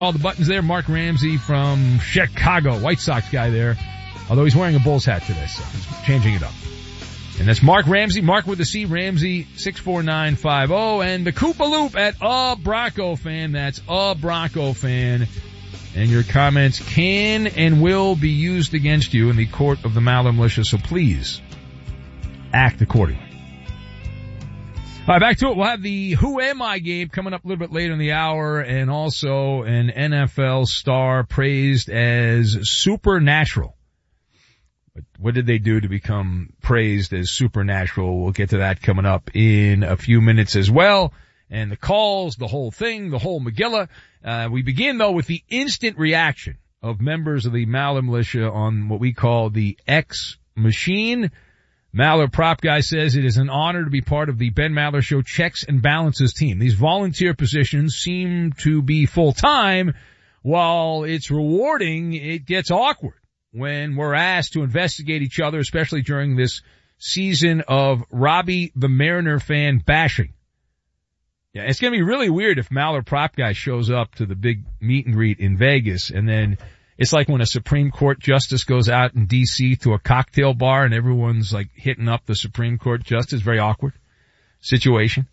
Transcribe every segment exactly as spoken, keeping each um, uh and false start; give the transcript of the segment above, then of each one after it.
All the buttons there. Mark Ramsey from Chicago, White Sox guy there. Although he's wearing a Bulls hat today, so he's changing it up. And that's Mark Ramsey, Mark with a C, Ramsey, six four nine five zero. And the Koopa Loop at a Bronco fan. That's a Bronco fan. And your comments can and will be used against you in the court of the Maller Militia, so please act accordingly. All right, back to it. We'll have the Who Am I game coming up a little bit later in the hour, and also an N F L star praised as supernatural. But what did they do to become praised as supernatural? We'll get to that coming up in a few minutes as well. And the calls, the whole thing, the whole Megillah. Uh, we begin, though, with the instant reaction of members of the Maller Militia on what we call the X machine. Maller Prop Guy says it is an honor to be part of the Ben Maller Show checks and balances team. These volunteer positions seem to be full-time. While it's rewarding, it gets awkward when we're asked to investigate each other, especially during this season of Robbie the Mariner fan bashing. Yeah, it's going to be really weird if Maller Prop Guy shows up to the big meet and greet in Vegas, and then it's like when a Supreme Court justice goes out in D C to a cocktail bar and everyone's like hitting up the Supreme Court justice. Very awkward situation.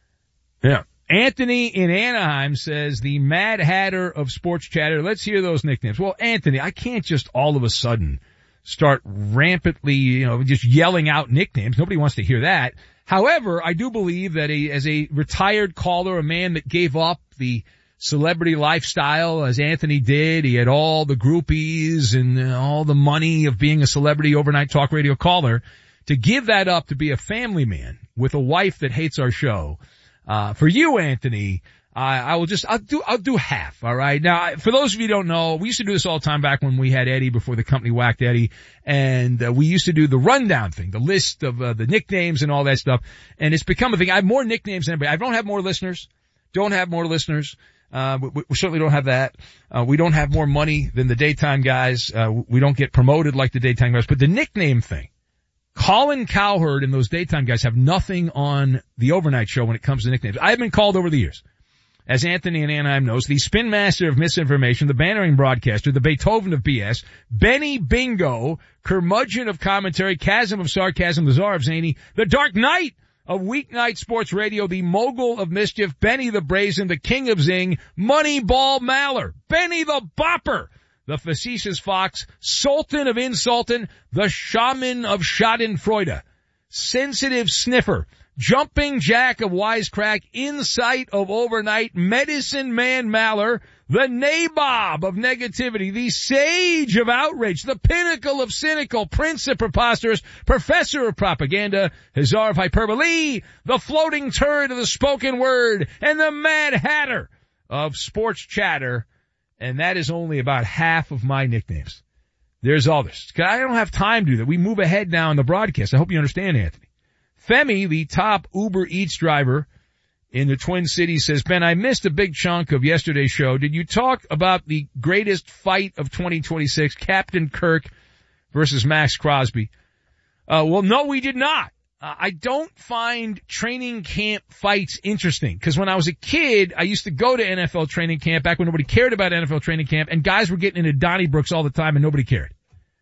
Yeah. Anthony in Anaheim says the Mad Hatter of Sports Chatter. Let's hear those nicknames. Well, Anthony, I can't just all of a sudden start rampantly, you know, just yelling out nicknames. Nobody wants to hear that. However, I do believe that a, as a retired caller, a man that gave up the celebrity lifestyle as Anthony did, he had all the groupies and all the money of being a celebrity overnight talk radio caller, to give that up to be a family man with a wife that hates our show. Uh, for you, Anthony, I, I will just, I'll do, I'll do half, alright? Now, for those of you who don't know, we used to do this all the time back when we had Eddie, before the company whacked Eddie, and uh, we used to do the rundown thing, the list of uh, the nicknames and all that stuff, and it's become a thing. I have more nicknames than anybody. I don't have more listeners, don't have more listeners. Uh, we, we certainly don't have that. Uh, we don't have more money than the daytime guys. Uh, we don't get promoted like the daytime guys. But the nickname thing, Colin Cowherd and those daytime guys have nothing on the overnight show when it comes to nicknames. I've been called over the years, as Anthony in Anaheim knows, the spin master of misinformation, the bantering broadcaster, the Beethoven of B S, Benny Bingo, curmudgeon of commentary, chasm of sarcasm, the czar of zany, the Dark Knight of weeknight sports radio, the mogul of mischief, Benny the Brazen, the king of zing, Moneyball Maller, Benny the Bopper, the facetious fox, sultan of insultin, the shaman of schadenfreude, sensitive sniffer, jumping jack of wisecrack, insight of overnight, medicine man Maller, the nabob of negativity, the sage of outrage, the pinnacle of cynical, prince of preposterous, professor of propaganda, Hazar of hyperbole, the floating turd of the spoken word, and the Mad Hatter of sports chatter. And that is only about half of my nicknames. There's others. I don't have time to do that. We move ahead now in the broadcast. I hope you understand, Anthony. Femi, the top Uber Eats driver in the Twin Cities, says, Ben, I missed a big chunk of yesterday's show. Did you talk about the greatest fight of twenty twenty-six, Captain Kirk versus Max Crosby? Uh, well, no, we did not. Uh, I don't find training camp fights interesting, because when I was a kid, I used to go to N F L training camp back when nobody cared about N F L training camp, and guys were getting into Donnybrooks all the time and nobody cared.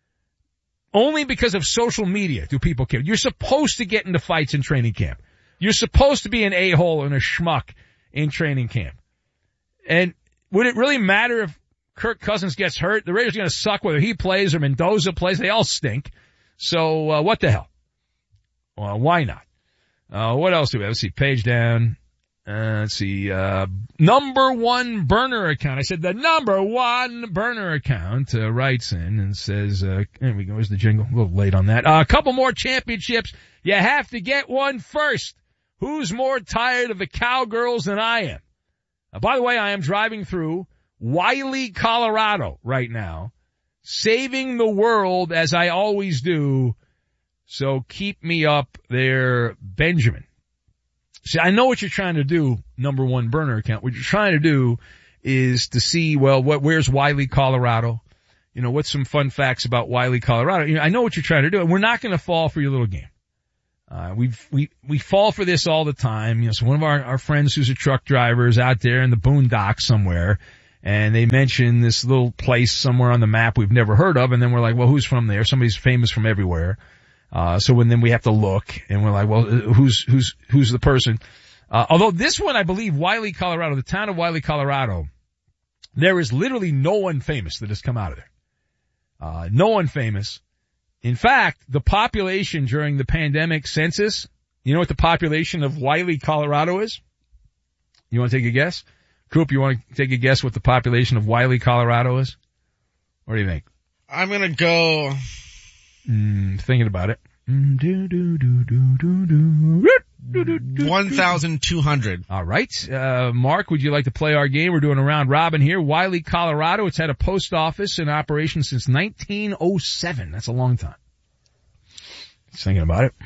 Only because of social media do people care. You're supposed to get into fights in training camp. You're supposed to be an a-hole and a schmuck in training camp. And would it really matter if Kirk Cousins gets hurt? The Raiders are going to suck whether he plays or Mendoza plays. They all stink. So, uh, what the hell? Well, why not? Uh, what else do we have? Let's see, page down. Uh, let's see, uh, number one burner account. I said the number one burner account, uh, writes in and says, uh, there we go. Here's the jingle. A little late on that. Uh, a couple more championships. You have to get one first. Who's more tired of the cowgirls than I am? Uh, by the way, I am driving through Wiley, Colorado right now, saving the world as I always do. So keep me up there, Benjamin. See, I know what you're trying to do, number one burner account. What you're trying to do is to see, well, what, where's Wiley, Colorado? You know, what's some fun facts about Wiley, Colorado? You know, I know what you're trying to do, and we're not going to fall for your little game. Uh, we we we fall for this all the time. You know, so one of our, our friends who's a truck driver is out there in the boondocks somewhere, and they mention this little place somewhere on the map we've never heard of, and then we're like, well, who's from there? Somebody's famous from everywhere. Uh, so when then we have to look, and we're like, well, who's, who's, who's the person? Uh, although this one, I believe, Wiley, Colorado, the town of Wiley, Colorado, there is literally no one famous that has come out of there. Uh, no one famous. In fact, the population during the pandemic census, you know what the population of Wiley, Colorado is? You want to take a guess? Coop, you want to take a guess what the population of Wiley, Colorado is? What do you think? I'm going to go... Mm, thinking about it. one thousand two hundred. All right. Uh, Mark, would you like to play our game? We're doing a round robin here. Wiley, Colorado. It's had a post office in operation since nineteen oh seven. That's a long time. Just thinking about it.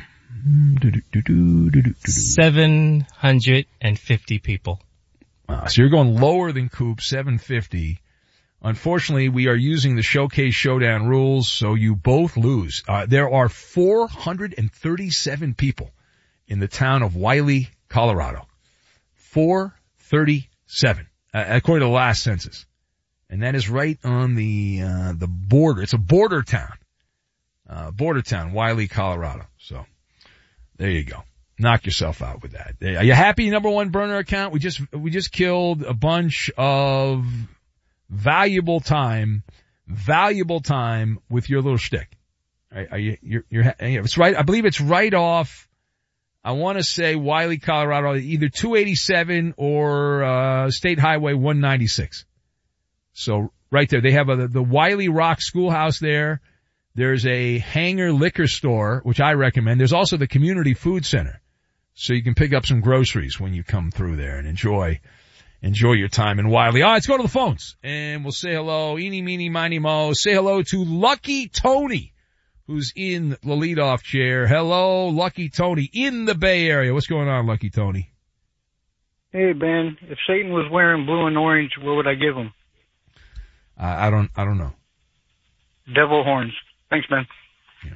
seven hundred fifty people. Uh, so you're going lower than Coop, seven fifty. Unfortunately, we are using the Showcase Showdown rules, so you both lose. Uh, there are four hundred thirty-seven people in the town of Wiley, Colorado. four thirty-seven, uh, according to the last census. And that is right on the, uh, the border. It's a border town. Uh, border town, Wiley, Colorado. So, there you go. Knock yourself out with that. Are you happy, number one burner account? We just, we just killed a bunch of valuable time, valuable time with your little shtick. Are, are you, you're, you're, it's right, I believe it's right off, I want to say Wiley, Colorado, either two eighty-seven or, uh, State Highway one ninety-six. So, right there, they have a, the Wiley Rock Schoolhouse there. There's a Hanger liquor store, which I recommend. There's also the Community Food Center. So you can pick up some groceries when you come through there and enjoy, enjoy your time in Wiley. All right, let's go to the phones and we'll say hello. Eeny, meeny, miny, mo. Say hello to Lucky Tony, who's in the leadoff chair. Hello, Lucky Tony in the Bay Area. What's going on, Lucky Tony? Hey, Ben. If Satan was wearing blue and orange, what would I give him? Uh, I don't, I don't know. Devil horns. Thanks, Ben. Yeah.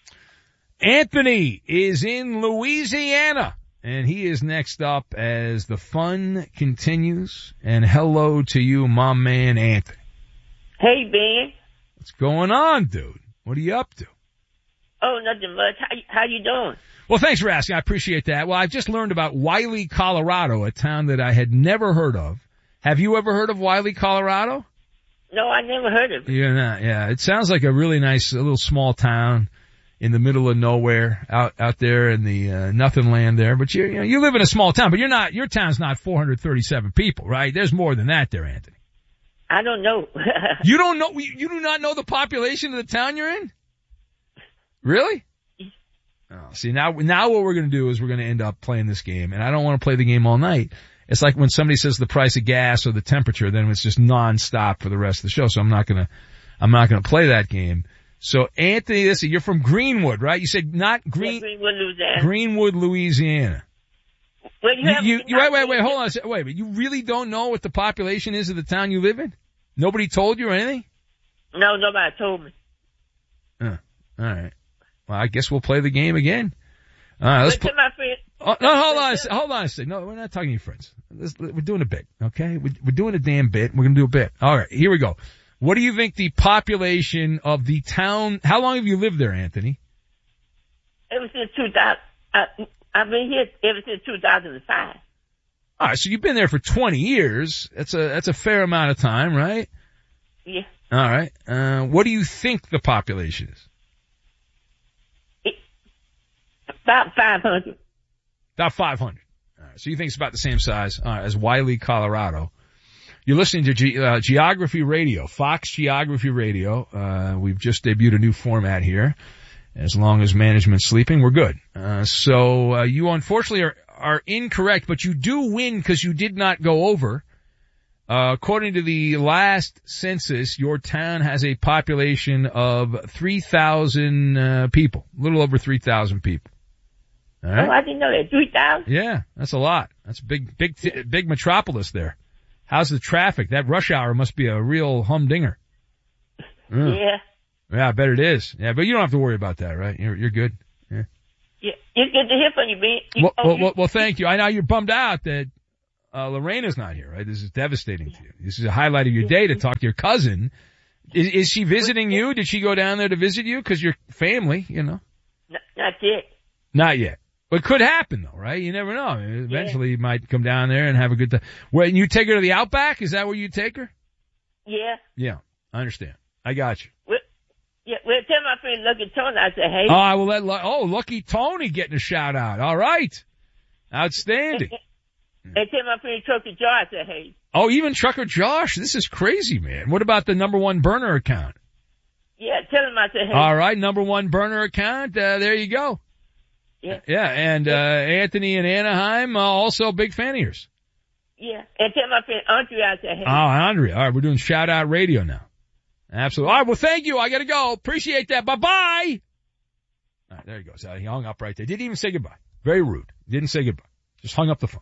Anthony is in Louisiana, and he is next up as the fun continues. And hello to you, my man, Anthony. Hey, Ben. What's going on, dude? What are you up to? Oh, nothing much. How, how you doing? Well, thanks for asking. I appreciate that. Well, I've just learned about Wiley, Colorado, a town that I had never heard of. Have you ever heard of Wiley, Colorado? No, I never heard of it. You're not, yeah. It sounds like a really nice, a little small town in the middle of nowhere, out out there in the uh, nothing land there. But you, you know, you live in a small town, but you're not. Your town's not four hundred thirty-seven people, right? There's more than that there, Anthony. I don't know. You don't know? You do not know the population of the town you're in? Really? Oh, see, now now what we're going to do is we're going to end up playing this game, and I don't want to play the game all night. It's like when somebody says the price of gas or the temperature, then it's just nonstop for the rest of the show. So I'm not gonna, I'm not gonna play that game. So Anthony, listen, you're from Greenwood, right? You said not Green, yeah, Greenwood, Louisiana. Greenwood, Louisiana. Well, you, you, you, you wait, wait, wait, hold on a second. Wait, but you really don't know what the population is of the town you live in? Nobody told you or anything? No, nobody told me. Uh, all right. Well, I guess we'll play the game again. All right, let's put pl- my friend. Oh, no, hold on a second. Hold on a second. No, we're not talking to your friends. Let's, we're doing a bit, okay? We're, we're doing a damn bit. We're going to do a bit. All right, here we go. What do you think the population of the town, how long have you lived there, Anthony? Ever since two thousand, I, I've been here ever since two thousand five. All right, so you've been there for twenty years. That's a, that's a fair amount of time, right? Yeah. All right. Uh, what do you think the population is? It, about five hundred. About five hundred. All right, so you think it's about the same size uh, as Wiley, Colorado. You're listening to Ge- uh, Geography Radio, Fox Geography Radio. Uh, we've just debuted a new format here. As long as management's sleeping, we're good. Uh, so uh, you unfortunately are, are incorrect, but you do win because you did not go over. Uh, according to the last census, your town has a population of three thousand uh, people, a little over three thousand people. All right? Oh, I didn't know that. three thousand? Yeah, that's a lot. That's a big, big, big metropolis there. How's the traffic? That rush hour must be a real humdinger. Mm. Yeah. Yeah, I bet it is. Yeah, but you don't have to worry about that, right? You're, you're good. Yeah. Yeah. It's good to hear from you, Ben. You, Well, oh, well, you, well, well, thank you. I know you're bummed out that uh, Lorena's not here, right? This is devastating to you. This is a highlight of your day to talk to your cousin. Is, is she visiting you? Did she go down there to visit you? Cause you're family, you know. Not, not yet. Not yet. But it could happen though, right? You never know. I mean, eventually you might come down there and have a good time. When you take her to the Outback, is that where you take her? Yeah. Yeah, I understand. I got you. Well, yeah, well, tell my friend Lucky Tony I said, hey. Oh, I will let, oh, Lucky Tony getting a shout out. All right. Outstanding. And, and tell my friend Trucker Joe I said, hey. Oh, even Trucker Josh. This is crazy, man. What about the number one burner account? Yeah, tell him I said, hey. All right, number one burner account. Uh, there you go. Yeah. Yeah, and, uh, Anthony in Anaheim, uh, also a big fan of yours. Yeah, and tell my friend Andre I said, hey. Oh, Andre. All right, we're doing shout out radio now. Absolutely. All right, well, thank you. I gotta go. Appreciate that. Bye-bye. All right, there he goes. Uh, he hung up right there. Didn't even say goodbye. Very rude. Didn't say goodbye. Just hung up the phone.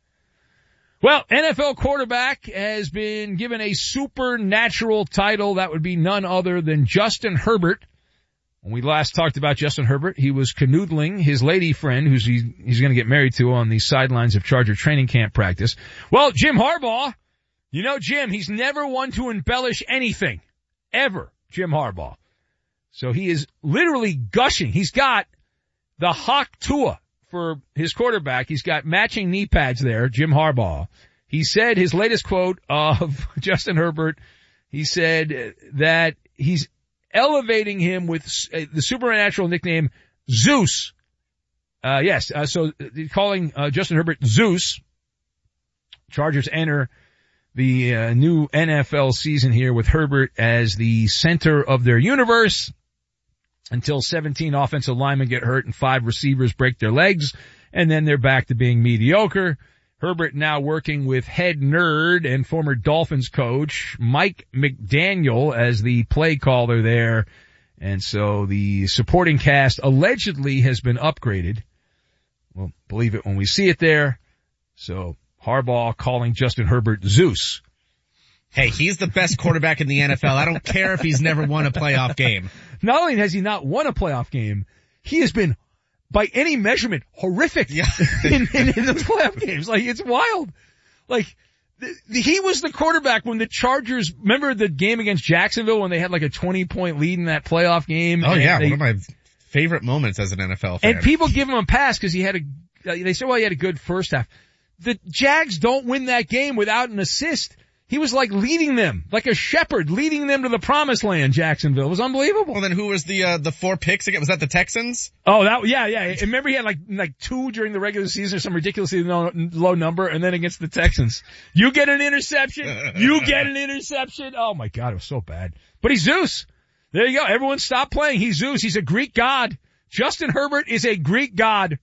Well, N F L quarterback has been given a supernatural title. That would be none other than Justin Herbert. When we last talked about Justin Herbert, he was canoodling his lady friend, who's he, he's going to get married to, on the sidelines of Charger training camp practice. Well, Jim Harbaugh, you know Jim, he's never one to embellish anything. Ever, Jim Harbaugh. So he is literally gushing. He's got the Hawk Tua for his quarterback. He's got matching knee pads there, Jim Harbaugh. He said his latest quote of Justin Herbert, he said that he's elevating him with the supernatural nickname Zeus. Uh, yes, uh, so calling uh, Justin Herbert Zeus. Chargers enter the uh, new N F L season here with Herbert as the center of their universe until seventeen offensive linemen get hurt and five receivers break their legs, and then they're back to being mediocre. Herbert now working with head nerd and former Dolphins coach Mike McDaniel as the play caller there. And so the supporting cast allegedly has been upgraded. We'll believe it when we see it there. So Harbaugh calling Justin Herbert Zeus. Hey, he's the best quarterback in the N F L. I don't care if he's never won a playoff game. Not only has he not won a playoff game, he has been, by any measurement, horrific yeah. in, in, in those playoff games. Like, it's wild. Like, the, the, he was the quarterback when the Chargers, remember the game against Jacksonville when they had like a twenty point lead in that playoff game? Oh yeah, they, one of my favorite moments as an N F L fan. And people give him a pass because he had a, they said, well, he had a good first half. The Jags don't win that game without an assist. He was like leading them, like a shepherd, leading them to the promised land, Jacksonville. It was unbelievable. Well, then who was the, uh, the four picks again? Was that the Texans? Oh, that, yeah, yeah. And remember he had like, like two during the regular season, some ridiculously low, low number, and then against the Texans. You get an interception. You get an interception. Oh my God, it was so bad. But he's Zeus. There you go. Everyone stop playing. He's Zeus. He's a Greek god. Justin Herbert is a Greek god.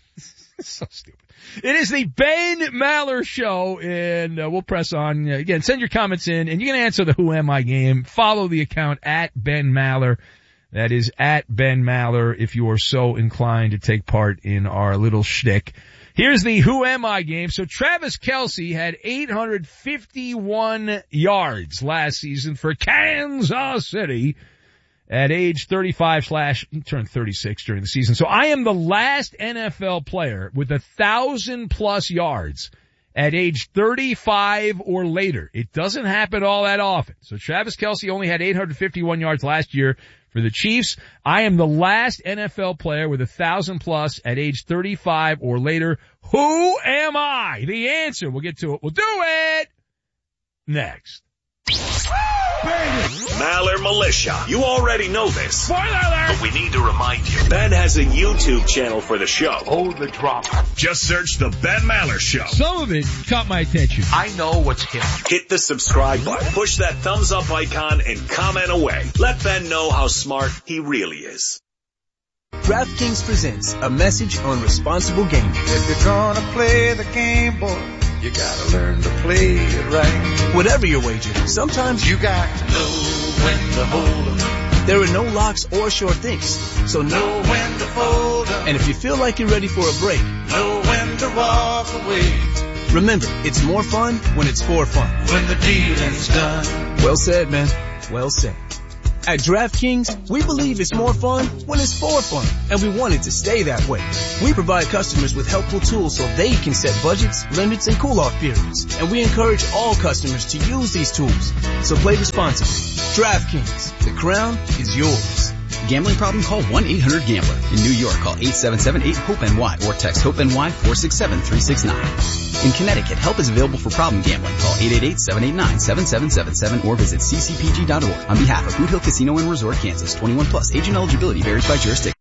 So stupid. It is the Ben Maller Show, and uh, we'll press on. Uh, again, send your comments in, and you can answer the Who Am I game. Follow the account at Ben Maller. That is at Ben Maller if you are so inclined to take part in our little shtick. Here's the Who Am I game. So Travis Kelce had eight hundred fifty-one yards last season for Kansas City. At age thirty-five slash, he turned thirty-six during the season. So I am the last N F L player with a thousand plus yards at age thirty-five or later. It doesn't happen all that often. So Travis Kelce only had eight hundred fifty-one yards last year for the Chiefs. I am the last N F L player with a thousand plus at age thirty-five or later. Who am I? The answer, we'll get to it. We'll do it next. Maller Militia. You already know this. Spoiler alert! But we need to remind you. Ben has a YouTube channel for the show. Hold the drop. Just search The Ben Maller Show. Some of it caught my attention. I know what's hip. Hit the subscribe button. Push that thumbs up icon and comment away. Let Ben know how smart he really is. DraftKings presents a message on responsible gaming. If you're gonna play the game, boy, you gotta learn to play it right. Whatever your wager, sometimes you got to know when to hold 'em. There are no locks or sure things, so know when to fold 'em. And if you feel like you're ready for a break, know when to walk away. Remember, it's more fun when it's for fun. When the dealing's done. Well said, man. Well said. At DraftKings, we believe it's more fun when it's for fun, and we want it to stay that way. We provide customers with helpful tools so they can set budgets, limits, and cool-off periods, and we encourage all customers to use these tools. So play responsibly. DraftKings, the crown is yours. Gambling problem? Call one eight hundred gambler. In New York, call eight seven seven eight hope N Y or text HOPE-NY four six seven three six nine. In Connecticut, help is available for problem gambling. Call eight eight eight seven eight nine seven seven seven seven or visit c c p g dot org. On behalf of Boot Hill Casino and Resort, Kansas, twenty-one plus. Agent eligibility varies by jurisdiction.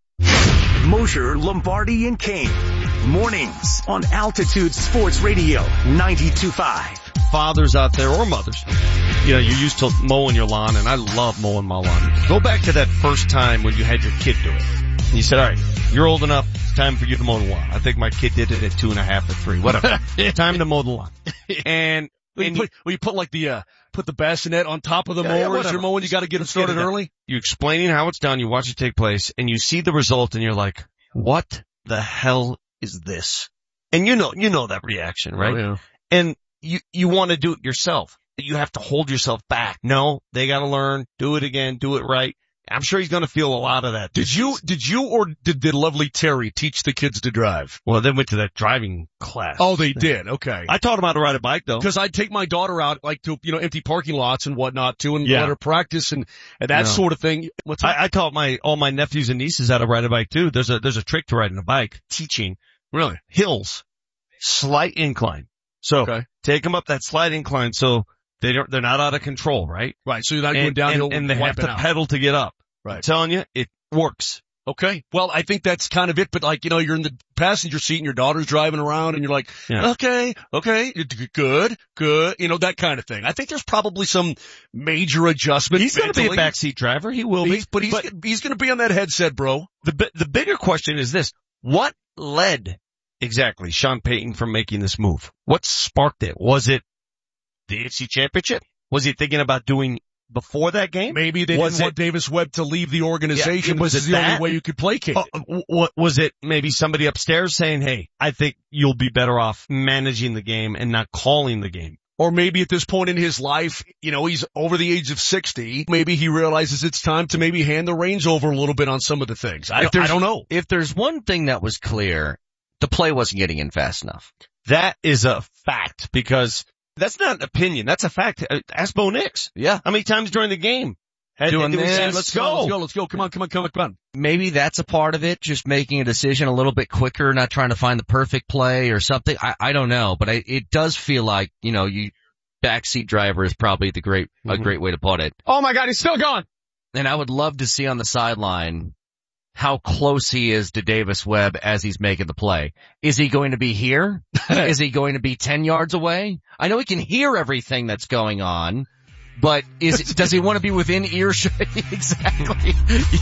Mosher, Lombardi, and Kane. Mornings on Altitude Sports Radio ninety-two point five. Fathers out there or mothers, you know, you're used to mowing your lawn, and I love mowing my lawn. Go back to that first time when you had your kid do it. And you said, all right, you're old enough, it's time for you to mow the lawn. I think my kid did it at two and a half or three, whatever. Time to mow the lawn. And, Well, and you, put, well, you put like the, uh, put the bassinet on top of the Yeah, yeah, mower as whatever. you're mowing. You got to get them Let's get started it done. early. You're explaining how it's done, you watch it take place, and you see the result, and you're like, what the hell is this? And you know, you know that reaction, right? Oh, yeah. And you, you want to do it yourself. You have to hold yourself back. No, they got to learn, do it again, do it right. I'm sure he's going to feel a lot of that. Did you, did you or did, did lovely Terry teach the kids to drive? Well, they went to that driving class. Oh, they did. Okay. I taught them how to ride a bike, though. Because I'd take my daughter out, like, to, you know, empty parking lots and whatnot, too, and Yeah. let her practice and, and that No. sort of thing. What's that? I, I taught my, all my nephews and nieces how to ride a bike, too. There's a, there's a trick to riding a bike. Teaching. Really? Hills. Slight incline. So, Okay. take them up that slight incline so they don't, they're not out of control, right? Right. So you're not going And, downhill and, and they have wiping to out. pedal to get up. I'm Right. telling you, it works. Okay. Well, I think that's kind of it, but like, you know, you're in the passenger seat and your daughter's driving around and you're like, Yeah. okay, okay, good, good, you know, that kind of thing. I think there's probably some major adjustment. He's going to be a mentally. backseat driver. He will be. He's, but he's, he's going to be on that headset, bro. The bi- the bigger question is this: what led exactly Sean Payton from making this move? What sparked it? Was it the A F C Championship? Was he thinking about doing before that game? Maybe they Was didn't it- want Davis Webb to leave the organization. Yeah, was this is it the that? only way you could placate Oh, it. w- what was it? Maybe somebody upstairs saying, "Hey, I think you'll be better off managing the game and not calling the game." Or maybe at this point in his life, you know, he's over the age of sixty. Maybe he realizes it's time to maybe hand the reins over a little bit on some of the things. I, If there's- I don't know. If there's one thing that was clear, the play wasn't getting in fast enough. That is a fact because that's not an opinion. That's a fact. Uh, Ask Bo Nix. Yeah. How many times during the game? Had, Doing it was, this. Let's go. Let's go. Let's go. Come on. Come on. Come on. Come on. Maybe that's a part of it, just making a decision a little bit quicker, not trying to find the perfect play or something. I, I don't know, but I, it does feel like, you know, you backseat driver is probably the great, Mm-hmm. a great way to put it. Oh my God, he's still going. And I would love to see on the sideline how close he is to Davis Webb as he's making the play. Is he going to be here? Is he going to be ten yards away? I know he can hear everything that's going on, but is does he want to be within earshot? Exactly.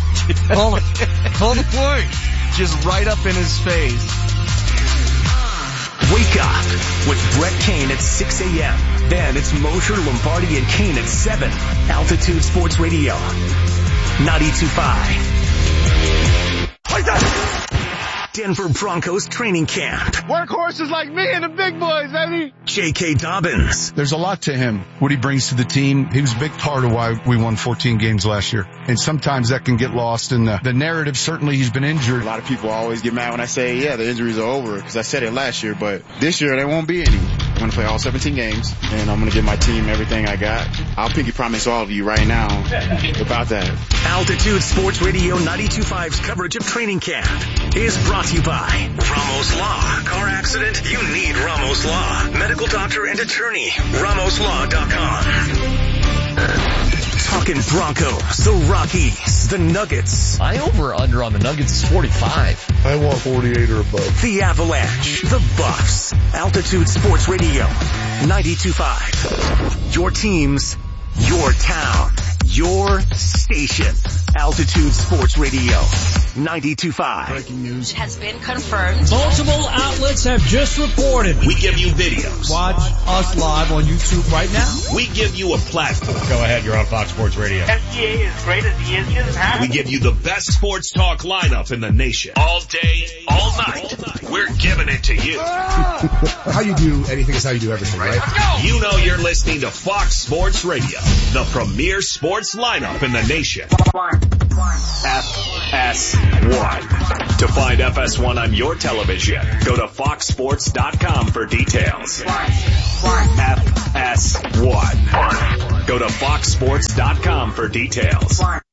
Call it. Call the play. Just right up in his face. Wake up with Brett Kane at six a.m. Then it's Mosher, Lombardi, and Kane at seven. Altitude Sports Radio ninety-two point five. Denver Broncos training camp. Workhorses like me and the big boys, baby. J K. Dobbins. There's a lot to him, what he brings to the team. He was a big part of why we won fourteen games last year. And sometimes that can get lost in the, the narrative. Certainly he's been injured. A lot of people always get mad when I say, yeah, the injuries are over, because I said it last year, but this year there won't be any. I'm going to play all seventeen games, and I'm going to give my team everything I got. I'll pinky promise all of you right now about that. Altitude Sports Radio ninety-two point five's coverage of training camp is brought to you by Ramos Law. Car accident? You need Ramos Law. Medical doctor and attorney. Ramos Law dot com. Talking Broncos, the Rockies, the Nuggets. My over-under on the Nuggets is forty-five. I want forty-eight or above. The Avalanche, the Buffs. Altitude Sports Radio ninety-two point five. Your teams, your town, your station. Altitude Sports Radio ninety-two point five. Breaking news has been confirmed. Multiple outlets have just reported. We give you videos. Watch us live on YouTube right now. We give you a platform. Go ahead, you're on Fox Sports Radio. S G A is great as he is just happy. We give you the best sports talk lineup in the nation. All day, all night. We're giving it to you. How you do anything is how you do everything, right? Let's go! You know you're listening to Fox Sports Radio, the premier sports lineup in the nation. F S one. To find F S one on your television, go to fox sports dot com for details. F S one. Go to fox sports dot com for details.